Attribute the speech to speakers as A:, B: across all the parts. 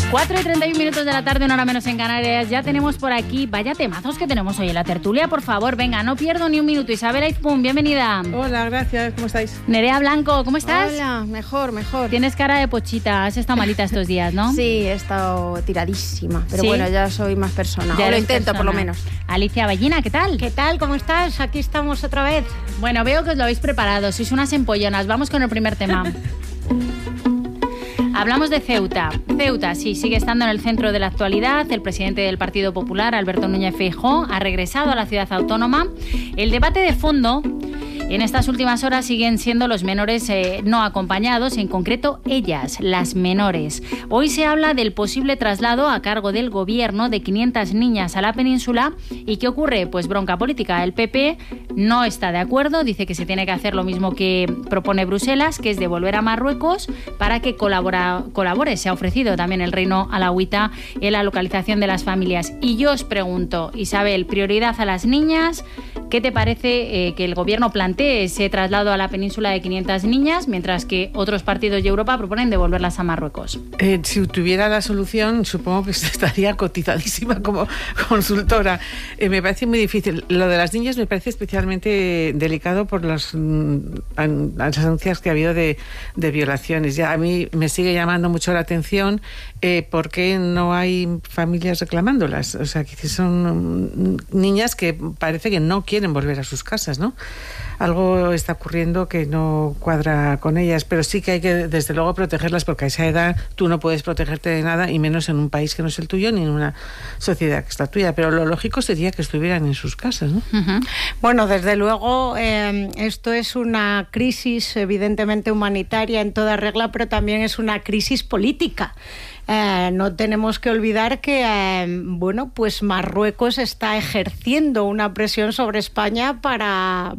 A: 4:31 de la tarde, una hora menos en Canarias. Ya tenemos por aquí, vaya temazos que tenemos hoy en la tertulia, por favor, venga, no pierdo ni un minuto. Isabel Aizpún, bienvenida.
B: Hola, gracias, ¿cómo estáis?
A: Nerea Blanco, ¿cómo estás?
C: Hola, mejor.
A: Tienes cara de pochita, has estado malita estos días, ¿no?
C: Sí, he estado tiradísima, pero
A: ¿Sí?
C: Bueno, ya soy más persona,
A: Ya
C: o lo
A: eres
C: intento
A: persona.
C: por lo menos.
A: Alicia Ballina, ¿qué tal?
D: ¿Qué tal? ¿Cómo estás? Aquí estamos otra vez.
A: Bueno, veo que os lo habéis preparado, sois unas empollonas. Vamos con el primer tema. Hablamos de Ceuta. Ceuta, sí, sigue estando en el centro de la actualidad. El presidente del Partido Popular, Alberto Núñez Feijóo, ha regresado a la ciudad autónoma. El debate de fondo en estas últimas horas siguen siendo los menores no acompañados, en concreto ellas, las menores. Hoy se habla del posible traslado a cargo del gobierno de 500 niñas a la península. ¿Y qué ocurre? Pues bronca política. El PP no está de acuerdo, dice que se tiene que hacer lo mismo que propone Bruselas, que es devolver a Marruecos para que colabore. Se ha ofrecido también el reino alauita en la localización de las familias. Y yo os pregunto, Isabel, prioridad a las niñas. ¿Qué te parece que el gobierno plantee ese traslado a la península de 500 niñas, mientras que otros partidos de Europa proponen devolverlas a Marruecos?
B: Si tuviera la solución, supongo que estaría cotizadísima como consultora. Me parece muy difícil. Lo de las niñas me parece especialmente delicado por las anuncios que ha habido de violaciones. Ya a mí me sigue llamando mucho la atención por qué no hay familias reclamándolas. O sea, que son niñas que parece que no quieren volver a sus casas, ¿no? Algo está ocurriendo que no cuadra con ellas, pero sí que hay que, desde luego, protegerlas, porque a esa edad tú no puedes protegerte de nada, y menos en un país que no es el tuyo, ni en una sociedad que es la tuya. Pero lo lógico sería que estuvieran en sus casas, ¿no?
A: Uh-huh.
D: Bueno, desde luego, esto es una crisis evidentemente humanitaria en toda regla, pero también es una crisis política. No tenemos que olvidar que pues Marruecos está ejerciendo una presión sobre España para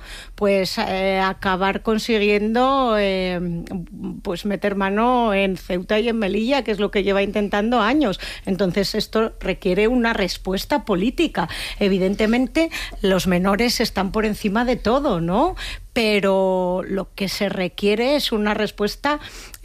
D: acabar consiguiendo pues meter mano en Ceuta y en Melilla, que es lo que lleva intentando años. Entonces esto requiere una respuesta política. Evidentemente los menores están por encima de todo, ¿no? Pero lo que se requiere es una respuesta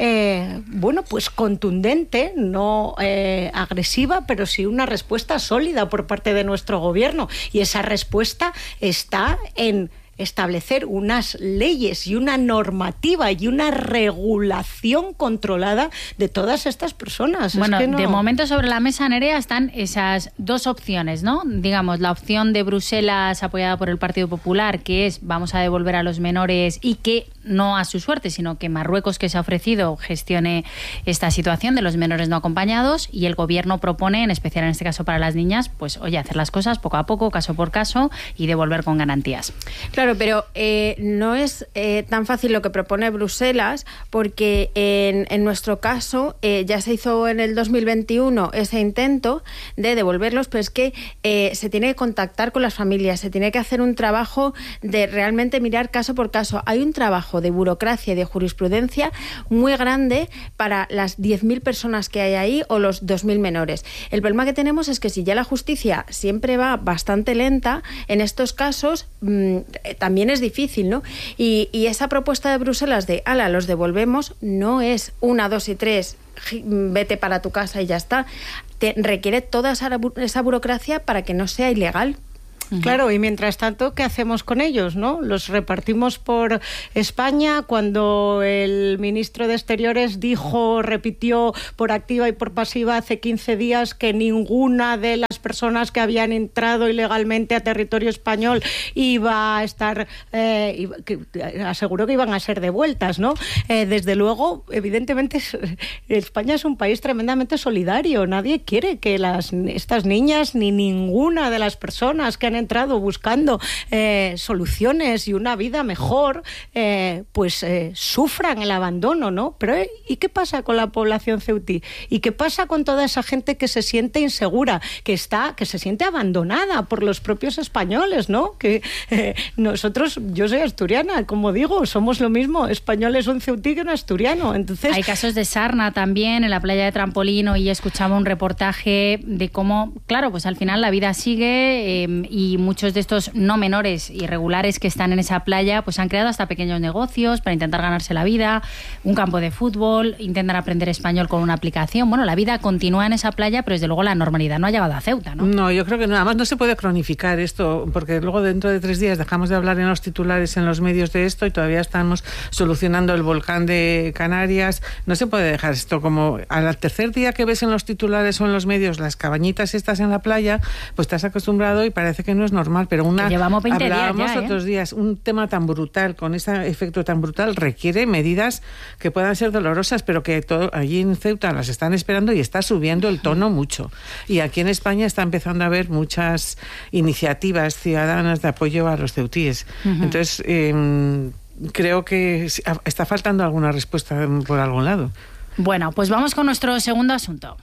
D: pues contundente, no agresiva, pero sí una respuesta sólida por parte de nuestro gobierno. Y esa respuesta está en establecer unas leyes y una normativa y una regulación controlada de todas estas personas.
A: Bueno, de momento sobre la mesa, Nerea, están esas dos opciones, ¿no? Digamos, la opción de Bruselas apoyada por el Partido Popular, que es vamos a devolver a los menores, y que no a su suerte, sino que Marruecos, que se ha ofrecido, gestione esta situación de los menores no acompañados, y el gobierno propone, en especial en este caso para las niñas, pues oye, hacer las cosas poco a poco, caso por caso, y devolver con garantías.
C: Claro, pero no es tan fácil lo que propone Bruselas, porque en nuestro caso ya se hizo en el 2021 ese intento de devolverlos, pero es que se tiene que contactar con las familias, se tiene que hacer un trabajo de realmente mirar caso por caso. Hay un trabajo de burocracia y de jurisprudencia muy grande para las 10.000 personas que hay ahí o los 2.000 menores. El problema que tenemos es que si ya la justicia siempre va bastante lenta, en estos casos también es difícil, ¿no? Y esa propuesta de Bruselas de ala, los devolvemos, no es 1, 2 y 3, vete para tu casa y ya está. Requiere toda esa burocracia para que no sea ilegal.
D: Claro, y mientras tanto, ¿qué hacemos con ellos, no? Los repartimos por España. Cuando el ministro de Exteriores repitió por activa y por pasiva hace 15 días que ninguna de las personas que habían entrado ilegalmente a territorio español iba a estar, aseguró que iban a ser devueltas, ¿no? Desde luego, evidentemente, España es un país tremendamente solidario. Nadie quiere que estas niñas ni ninguna de las personas que han entrado buscando soluciones y una vida mejor, sufran el abandono, ¿no? Pero ¿y qué pasa con la población ceutí? ¿Y qué pasa con toda esa gente que se siente insegura, que está que se siente abandonada por los propios españoles, ¿no? Que nosotros, yo soy asturiana, como digo, somos lo mismo, español es un ceutí que un asturiano. Entonces,
A: hay casos de sarna también en la playa de Trampolino, y escuchaba un reportaje de cómo, claro, pues al final la vida sigue y muchos de estos no menores irregulares que están en esa playa pues han creado hasta pequeños negocios para intentar ganarse la vida, un campo de fútbol, intentan aprender español con una aplicación. Bueno, la vida continúa en esa playa, pero desde luego la normalidad no ha llegado a Ceuta, ¿no?
B: No, yo creo que nada más no se puede cronificar esto, porque luego dentro de 3 días dejamos de hablar en los titulares, en los medios de esto, y todavía estamos solucionando el volcán de Canarias. No se puede dejar esto como al tercer día que ves en los titulares o en los medios las cabañitas estas en la playa, pues te has acostumbrado y parece que no es normal, pero
A: llevamos 20
B: hablábamos
A: días ya,
B: otros días, un tema tan brutal, con ese efecto tan brutal, requiere medidas que puedan ser dolorosas, pero que allí en Ceuta las están esperando y está subiendo el tono mucho. Y aquí en España está empezando a haber muchas iniciativas ciudadanas de apoyo a los ceutíes. Entonces, creo que está faltando alguna respuesta por algún lado.
A: Bueno, pues vamos con nuestro segundo asunto.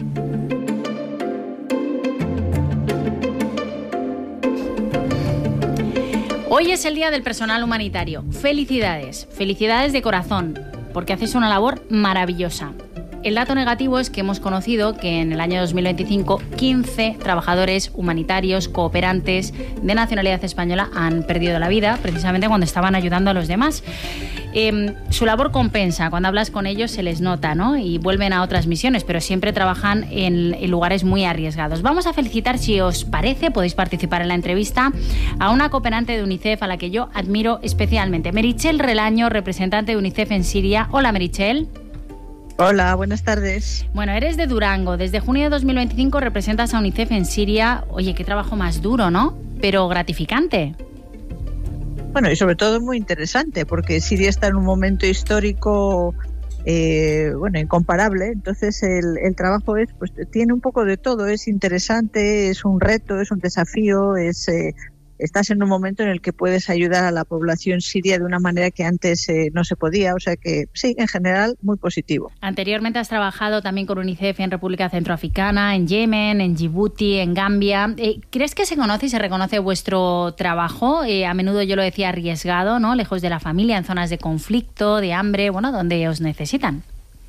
A: Hoy es el Día del Personal Humanitario. Felicidades, felicidades de corazón, porque haces una labor maravillosa. El dato negativo es que hemos conocido que en el año 2025 15 trabajadores humanitarios, cooperantes de nacionalidad española han perdido la vida precisamente cuando estaban ayudando a los demás. Su labor compensa, cuando hablas con ellos se les nota, ¿no? Y vuelven a otras misiones, pero siempre trabajan en lugares muy arriesgados. Vamos a felicitar, si os parece, podéis participar en la entrevista, a una cooperante de UNICEF a la que yo admiro especialmente. Meritxell Relaño, representante de UNICEF en Siria. Hola, Meritxell.
E: Hola, buenas tardes.
A: Bueno, eres de Durango. Desde junio de 2025 representas a UNICEF en Siria. Oye, qué trabajo más duro, ¿no? Pero gratificante.
E: Bueno, y sobre todo muy interesante, porque Siria está en un momento histórico, incomparable. Entonces el trabajo pues tiene un poco de todo. Es interesante, es un reto, es un desafío, estás en un momento en el que puedes ayudar a la población siria de una manera que antes no se podía. O sea que sí, en general, muy positivo.
A: Anteriormente has trabajado también con UNICEF en República Centroafricana, en Yemen, en Djibouti, en Gambia. ¿Crees que se conoce y se reconoce vuestro trabajo? A menudo, yo lo decía, arriesgado, ¿no? Lejos de la familia, en zonas de conflicto, de hambre, bueno, donde os necesitan.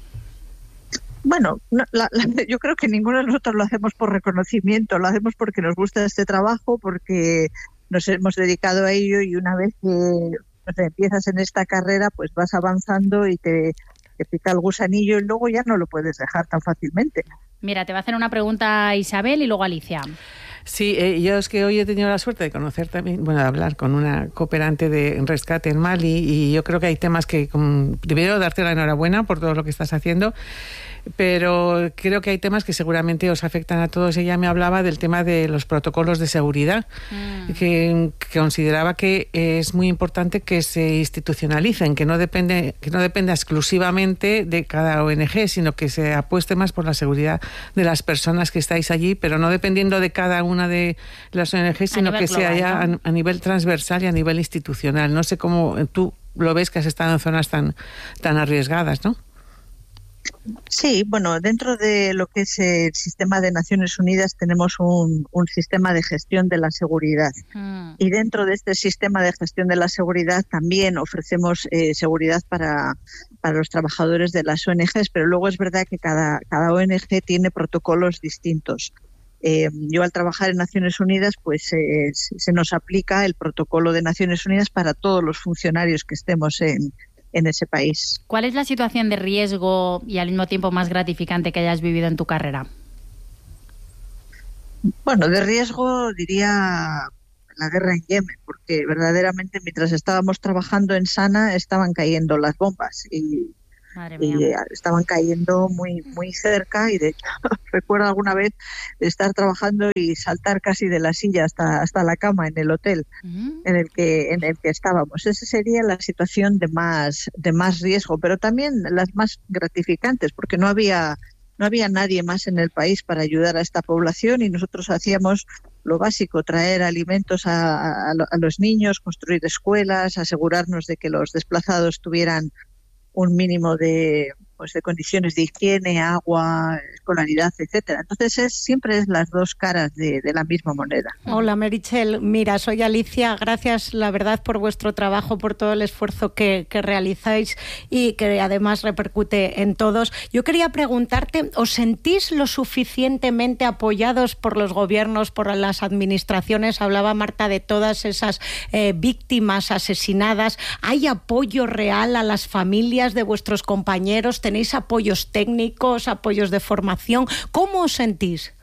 E: Bueno, yo creo que ninguno de nosotros lo hacemos por reconocimiento, lo hacemos porque nos gusta este trabajo, porque nos hemos dedicado a ello, y una vez que empiezas en esta carrera, pues vas avanzando y te pica el gusanillo, y luego ya no lo puedes dejar tan fácilmente.
A: Mira, te va a hacer una pregunta Isabel y luego Alicia.
B: Sí, yo es que hoy he tenido la suerte de conocer también, de hablar con una cooperante de rescate en Mali, y yo creo que hay temas que primero darte la enhorabuena por todo lo que estás haciendo, pero creo que hay temas que seguramente os afectan a todos. Ella me hablaba del tema de los protocolos de seguridad, que consideraba que es muy importante que se institucionalicen, que no dependa exclusivamente de cada ONG, sino que se apueste más por la seguridad de las personas que estáis allí, pero no dependiendo de cada una de las ONG, sino que sea ya a nivel transversal y a nivel institucional. No sé cómo tú lo ves, que has estado en zonas tan arriesgadas, ¿no?
E: Sí, bueno, dentro de lo que es el sistema de Naciones Unidas tenemos un sistema de gestión de la seguridad. Y dentro de este sistema de gestión de la seguridad también ofrecemos seguridad para los trabajadores de las ONGs, pero luego es verdad que cada ONG tiene protocolos distintos. Yo, al trabajar en Naciones Unidas, pues se nos aplica el protocolo de Naciones Unidas para todos los funcionarios que estemos en ese país.
A: ¿Cuál es la situación de riesgo y al mismo tiempo más gratificante que hayas vivido en tu carrera?
E: Bueno, de riesgo diría la guerra en Yemen, porque verdaderamente mientras estábamos trabajando en Sana estaban cayendo las bombas y estaban cayendo muy muy cerca, y de hecho recuerdo alguna vez estar trabajando y saltar casi de la silla hasta la cama en el hotel en el que estábamos. Esa sería la situación de más riesgo, pero también las más gratificantes, porque no había nadie más en el país para ayudar a esta población, y nosotros hacíamos lo básico: traer alimentos a los niños, construir escuelas, asegurarnos de que los desplazados tuvieran un mínimo de pues de condiciones de higiene, agua, escolaridad, etcétera. Entonces siempre es las dos caras de la misma moneda.
D: Hola, Meritxell. Mira, soy Alicia. Gracias, la verdad, por vuestro trabajo, por todo el esfuerzo que realizáis y que además repercute en todos. Yo quería preguntarte, ¿os sentís lo suficientemente apoyados por los gobiernos, por las administraciones? Hablaba Marta de todas esas víctimas asesinadas. ¿Hay apoyo real a las familias de vuestros compañeros? ¿Tenéis apoyos técnicos, apoyos de formación? ¿Cómo os sentís?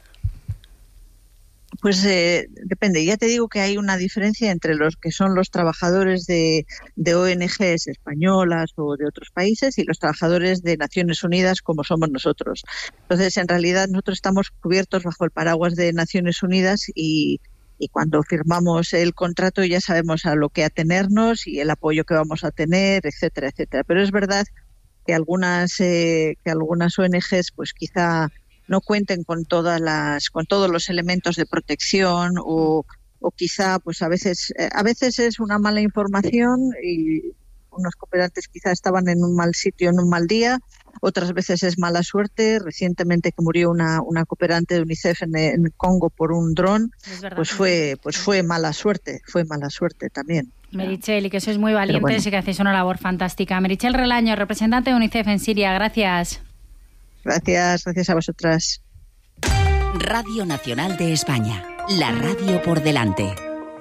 E: Pues depende. Ya te digo que hay una diferencia entre los que son los trabajadores de ONGs españolas o de otros países y los trabajadores de Naciones Unidas como somos nosotros. Entonces, en realidad, nosotros estamos cubiertos bajo el paraguas de Naciones Unidas y cuando firmamos el contrato ya sabemos a lo que atenernos y el apoyo que vamos a tener, etcétera, etcétera. Pero es verdad que algunas ONGs pues quizá no cuenten con todos los elementos de protección o quizá pues a veces es una mala información y unos cooperantes quizá estaban en un mal sitio en un mal día, otras veces es mala suerte. Recientemente que murió una cooperante de UNICEF en Congo por un dron, pues fue mala suerte también.
A: Meritxell, y que sois muy valientes y que hacéis una labor fantástica. Meritxell Relaño, representante de UNICEF en Siria, gracias.
E: Gracias a vosotras.
F: Radio Nacional de España, la radio por delante.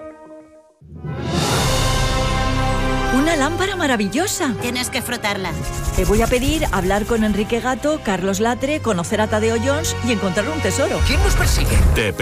G: ¡Una lámpara maravillosa!
H: Tienes que frotarla.
G: Te voy a pedir hablar con Enrique Gato, Carlos Latre, conocer a Tadeo Jones y encontrar un tesoro.
I: ¿Quién nos persigue?